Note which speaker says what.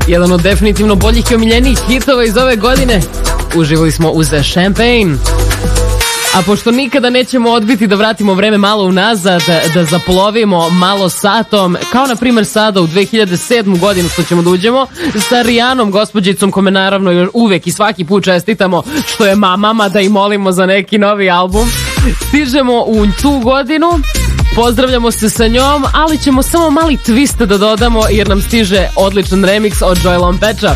Speaker 1: Jedan od definitivno boljih i omiljenijih hitova iz ove godine. Uživali smo uz Champagne. A pošto nikada nećemo odbiti da vratimo vreme malo unazad, da zaplovimo malo satom, kao na primjer sada u 2007. godinu što ćemo da uđemo, sa Rijanom, gospođicom, kome naravno uvek i svaki put čestitamo što je mama, da i molimo za neki novi album. Stižemo u tu godinu, pozdravljamo se sa njom, ali ćemo samo mali twist da dodamo jer nam stiže odličan remix od Joela Peča.